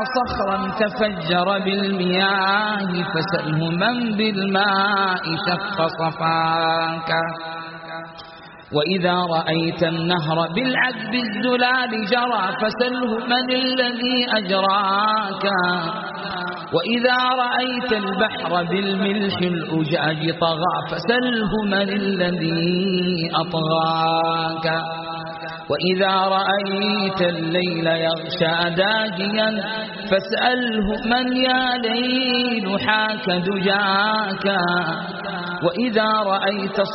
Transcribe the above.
صخرا تفجر بالمياه فسأله من بالماء شق صفاك وإذا رأيت النهر بالعذب الزلال جرى فسله من الذي أجراك وإذا رأيت البحر بالملح الأجاج طغى فسله من الذي أطغاك وإذا رأيت الليل يغشى داجيا فاسأله من يا ليل حاك دجاك وإذا رأيت